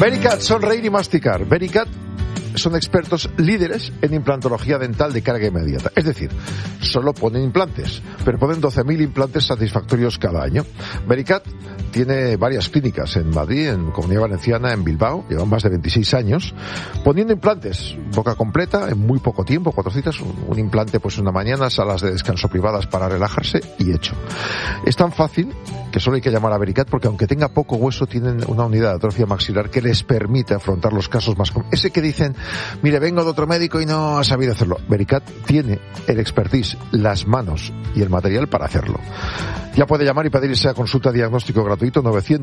Vericat, sonreír y masticar. Vericat son expertos líderes en implantología dental de carga inmediata. Es decir, solo ponen implantes, pero ponen 12.000 implantes satisfactorios cada año. Vericat tiene varias clínicas en Madrid, en Comunidad Valenciana, en Bilbao. Llevan más de 26 años poniendo implantes, boca completa, en muy poco tiempo, 4 citas, un implante pues una mañana, salas de descanso privadas para relajarse y hecho. Es tan fácil que solo hay que llamar a Vericat porque aunque tenga poco hueso, tienen una unidad de atrofia maxilar que les permite afrontar los casos más comunes. Ese que dicen, mire, vengo de otro médico y no ha sabido hacerlo. Vericat tiene el expertise, las manos y el material para hacerlo. Ya puede llamar y pedir esa consulta diagnóstico gratuito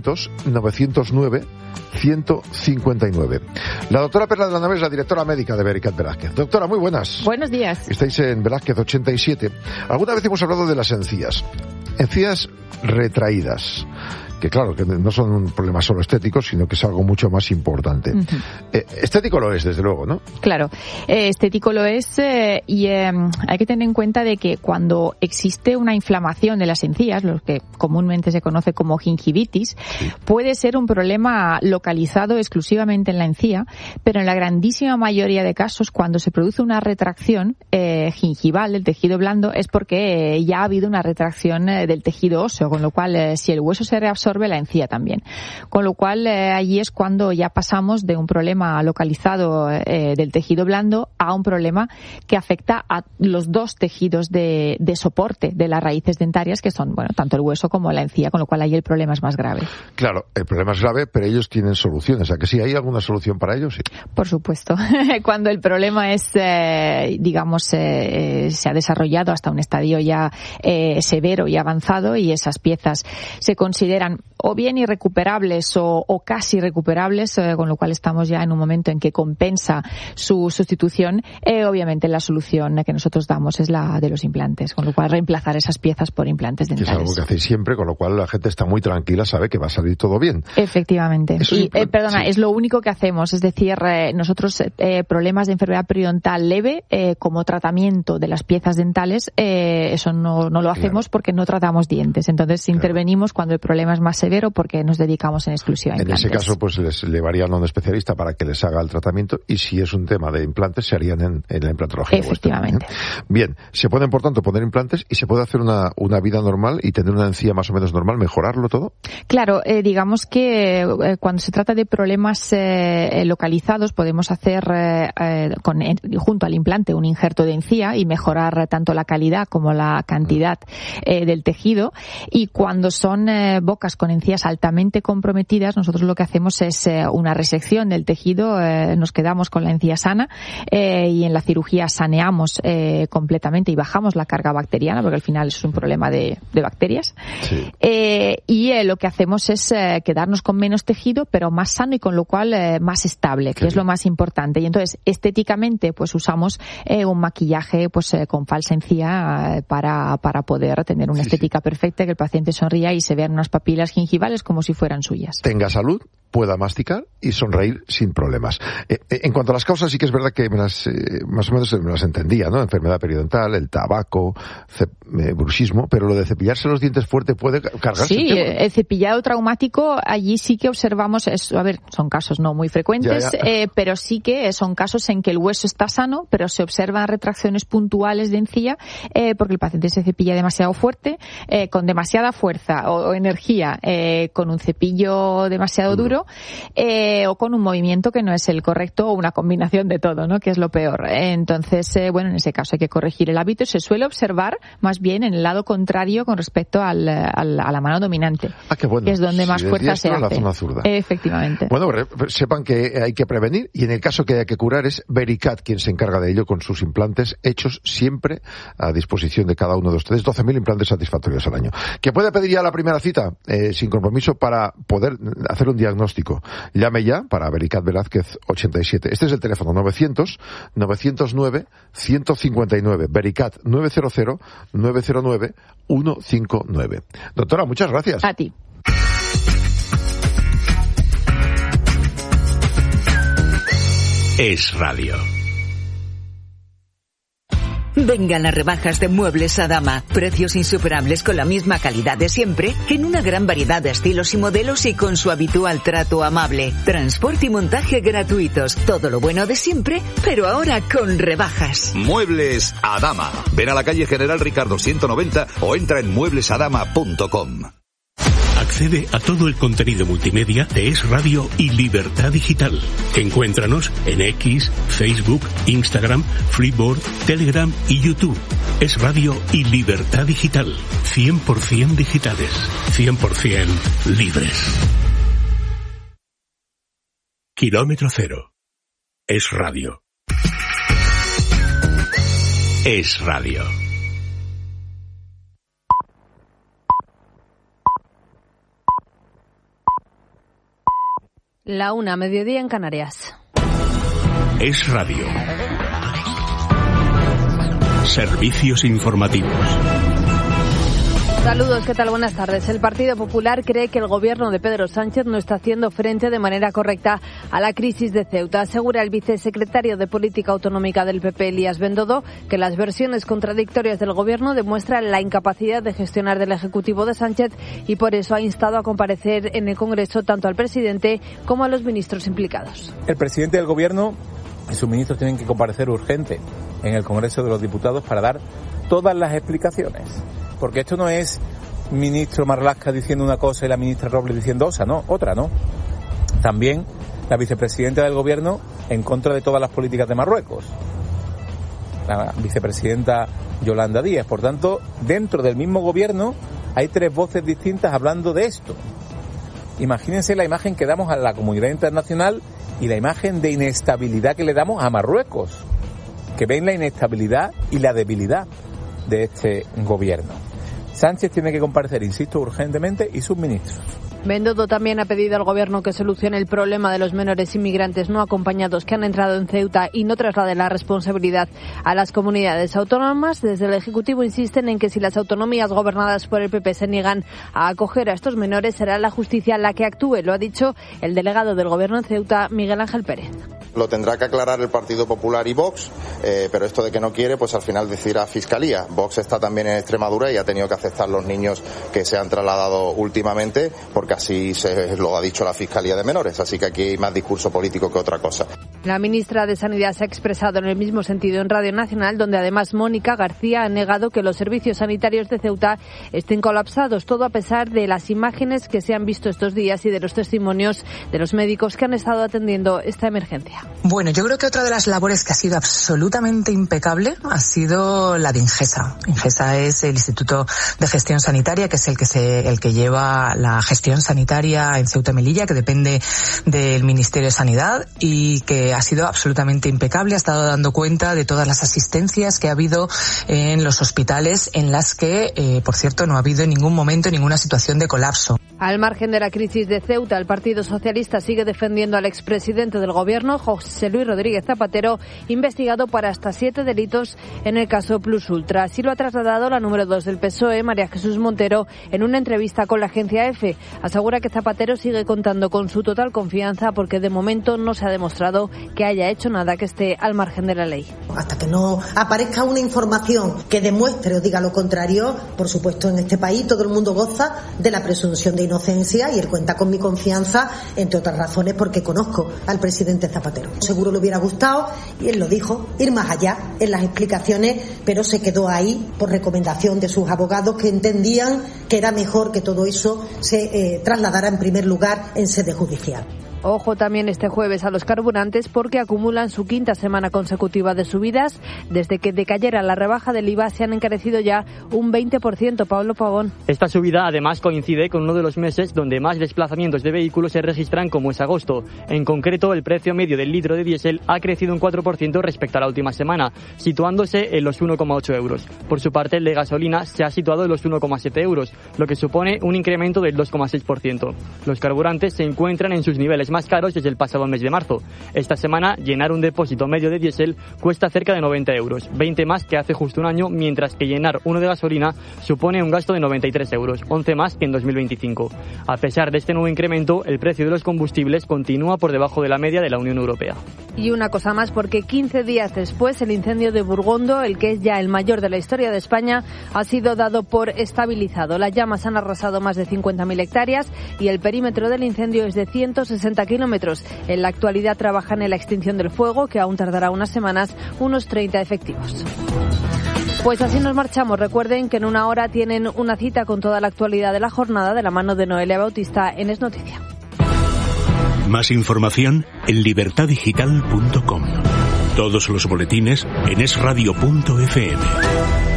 900-909-159. La doctora Perla de la Nave es la directora médica de Vericat Velázquez. Doctora, muy buenas. Buenos días. Estáis en Velázquez 87. Alguna vez hemos hablado de las encías. Encías retraídas, que claro, que no son un problema solo estético, sino que es algo mucho más importante. Uh-huh. Estético lo es, desde luego, ¿no? Claro, estético lo es y hay que tener en cuenta de que cuando existe una inflamación de las encías, lo que comúnmente se conoce como gingivitis, sí, puede ser un problema localizado exclusivamente en la encía, pero en la grandísima mayoría de casos, cuando se produce una retracción gingival del tejido blando, es porque ya ha habido una retracción del tejido óseo, con lo cual si el hueso se reabsorbe, la encía también. Con lo cual, allí es cuando ya pasamos de un problema localizado del tejido blando a un problema que afecta a los dos tejidos de soporte de las raíces dentarias, que son, bueno, tanto el hueso como la encía, con lo cual ahí el problema es más grave. Claro, el problema es grave, pero ellos tienen soluciones. ¿A que sí? ¿Hay alguna solución para ellos? Sí. Por supuesto. Cuando el problema es, digamos, se ha desarrollado hasta un estadio ya severo y avanzado y esas piezas se consideran o bien irrecuperables o casi irrecuperables, con lo cual estamos ya en un momento en que compensa su sustitución. Obviamente la solución que nosotros damos es la de los implantes, con lo cual reemplazar esas piezas por implantes dentales. Que es algo que hacéis siempre, con lo cual la gente está muy tranquila, sabe que va a salir todo bien. Efectivamente. Perdona, sí, es lo único que hacemos, es decir, nosotros problemas de enfermedad periodontal leve como tratamiento de las piezas dentales, eso no lo hacemos, claro, porque no tratamos dientes. Entonces intervenimos cuando el problema es más severo porque nos dedicamos en exclusiva a implantes. En ese caso, pues les llevarían a un especialista para que les haga el tratamiento, y si es un tema de implantes, se harían en la implantología. Efectivamente. Vuestra. Bien, se pueden, por tanto, poner implantes y se puede hacer una vida normal y tener una encía más o menos normal, mejorarlo todo. Claro, digamos que cuando se trata de problemas localizados, podemos hacer junto al implante un injerto de encía y mejorar tanto la calidad como la cantidad del tejido. Y cuando son bocas con encías altamente comprometidas, nosotros lo que hacemos es una resección del tejido, nos quedamos con la encía sana y en la cirugía saneamos completamente y bajamos la carga bacteriana, porque al final es un problema de bacterias. Sí. Y lo que hacemos es quedarnos con menos tejido, pero más sano y con lo cual más estable, que es lo más importante. Y entonces, estéticamente, pues usamos un maquillaje pues con falsa encía para poder tener una estética perfecta, que el paciente sonría y se vean unas papilas gingivales como si fueran suyas. Tenga salud, pueda masticar y sonreír sin problemas. En cuanto a las causas, sí que es verdad que más o menos me las entendía, ¿no? Enfermedad periodontal, el tabaco, bruxismo, pero lo de cepillarse los dientes fuerte puede cargarse. Sí, el cepillado traumático, allí sí que observamos, son casos no muy frecuentes, pero sí que son casos en que el hueso está sano, pero se observan retracciones puntuales de encía porque el paciente se cepilla demasiado fuerte, con demasiada fuerza o energía, con un cepillo demasiado duro, o con un movimiento que no es el correcto, o una combinación de todo, ¿no? Que es lo peor. Entonces, en ese caso hay que corregir el hábito. Se suele observar más bien en el lado contrario con respecto a la mano dominante, qué bueno, que es donde más fuerza se hace. La zona zurda. Efectivamente. Bueno, sepan que hay que prevenir, y en el caso que haya que curar es Vericat quien se encarga de ello, con sus implantes hechos siempre a disposición de cada uno de ustedes. 12.000 implantes satisfactorios al año. Que puede pedir ya la primera cita sin compromiso para poder hacer un diagnóstico. Llame ya para Vericat Velázquez 87. Este es el teléfono 900-909-159. Vericat 900-909-159. Doctora, muchas gracias. A ti. Es Radio. Vengan las rebajas de Muebles Adama. Precios insuperables con la misma calidad de siempre, en una gran variedad de estilos y modelos y con su habitual trato amable. Transporte y montaje gratuitos. Todo lo bueno de siempre, pero ahora con rebajas. Muebles Adama. Ven a la calle General Ricardo 190 o entra en mueblesadama.com. Accede a todo el contenido multimedia de Es Radio y Libertad Digital. Encuéntranos en X, Facebook, Instagram, Freeboard, Telegram y YouTube. Es Radio y Libertad Digital. 100% digitales. 100% libres. Kilómetro cero. Es Radio. Es Radio. La 1, mediodía en Canarias. Es Radio. Servicios informativos. Saludos, ¿qué tal? Buenas tardes. El Partido Popular cree que el gobierno de Pedro Sánchez no está haciendo frente de manera correcta a la crisis de Ceuta. Asegura el vicesecretario de Política Autonómica del PP, Elías Bendodo, que las versiones contradictorias del gobierno demuestran la incapacidad de gestionar del Ejecutivo de Sánchez y por eso ha instado a comparecer en el Congreso tanto al presidente como a los ministros implicados. El presidente del gobierno y sus ministros tienen que comparecer urgente en el Congreso de los Diputados para dar todas las explicaciones. Porque esto no es ministro Marlaska diciendo una cosa y la ministra Robles diciendo otra, ¿no? También la vicepresidenta del gobierno en contra de todas las políticas de Marruecos. La vicepresidenta Yolanda Díaz. Por tanto, dentro del mismo gobierno hay 3 voces distintas hablando de esto. Imagínense la imagen que damos a la comunidad internacional y la imagen de inestabilidad que le damos a Marruecos, que ven la inestabilidad y la debilidad de este gobierno. Sánchez tiene que comparecer, insisto, urgentemente, y sus ministros. Bendodo también ha pedido al Gobierno que solucione el problema de los menores inmigrantes no acompañados que han entrado en Ceuta y no traslade la responsabilidad a las comunidades autónomas. Desde el Ejecutivo insisten en que si las autonomías gobernadas por el PP se niegan a acoger a estos menores, será la justicia la que actúe. Lo ha dicho el delegado del Gobierno en Ceuta, Miguel Ángel Pérez. Lo tendrá que aclarar el Partido Popular y Vox, pero esto de que no quiere, pues al final decidirá Fiscalía. Vox está también en Extremadura y ha tenido que aceptar los niños que se han trasladado últimamente, porque así se lo ha dicho la Fiscalía de Menores. Así que aquí hay más discurso político que otra cosa. La ministra de Sanidad se ha expresado en el mismo sentido en Radio Nacional, donde además Mónica García ha negado que los servicios sanitarios de Ceuta estén colapsados, todo a pesar de las imágenes que se han visto estos días y de los testimonios de los médicos que han estado atendiendo esta emergencia. Bueno, yo creo que otra de las labores que ha sido absolutamente impecable ha sido la de Ingesa. Ingesa es el Instituto de Gestión Sanitaria, que es el que lleva la gestión sanitaria en Ceuta y Melilla, que depende del Ministerio de Sanidad y que ha sido absolutamente impecable. Ha estado dando cuenta de todas las asistencias que ha habido en los hospitales, en las que, por cierto, no ha habido en ningún momento ninguna situación de colapso. Al margen de la crisis de Ceuta, el Partido Socialista sigue defendiendo al expresidente del Gobierno, José Luis Rodríguez Zapatero, investigado por hasta 7 delitos en el caso Plus Ultra. Así lo ha trasladado la número 2 del PSOE, María Jesús Montero, en una entrevista con la agencia EFE. Asegura que Zapatero sigue contando con su total confianza porque de momento no se ha demostrado que haya hecho nada que esté al margen de la ley. Hasta que no aparezca una información que demuestre o diga lo contrario, por supuesto en este país todo el mundo goza de la presunción de inocencia y él cuenta con mi confianza, entre otras razones porque conozco al presidente Zapatero. Seguro le hubiera gustado, y él lo dijo, ir más allá en las explicaciones, pero se quedó ahí por recomendación de sus abogados que entendían que era mejor que todo eso se trasladara en primer lugar en sede judicial. Ojo también este jueves a los carburantes porque acumulan su 5ª semana consecutiva de subidas. Desde que decayera la rebaja del IVA se han encarecido ya un 20%. Pablo Pavón. Esta subida además coincide con uno de los meses donde más desplazamientos de vehículos se registran, como es agosto. En concreto, el precio medio del litro de diésel ha crecido un 4% respecto a la última semana, situándose en los 1,8 euros. Por su parte, el de gasolina se ha situado en los 1,7 euros, lo que supone un incremento del 2,6%. Los carburantes se encuentran en sus niveles los más caros desde el pasado mes de marzo. Esta semana, llenar un depósito medio de diésel cuesta cerca de 90 euros, 20 más que hace justo un año, mientras que llenar uno de gasolina supone un gasto de 93 euros, 11 más que en 2025. A pesar de este nuevo incremento, el precio de los combustibles continúa por debajo de la media de la Unión Europea. Y una cosa más, porque 15 días después el incendio de Burgondo, el que es ya el mayor de la historia de España, ha sido dado por estabilizado. Las llamas han arrasado más de 50.000 hectáreas y el perímetro del incendio es de 160 kilómetros. En la actualidad trabajan en la extinción del fuego, que aún tardará unas semanas, unos 30 efectivos. Pues así nos marchamos. Recuerden que en una hora tienen una cita con toda la actualidad de la jornada de la mano de Noelia Bautista en Es Noticia. Más información en libertadigital.com. Todos los boletines en esradio.fm.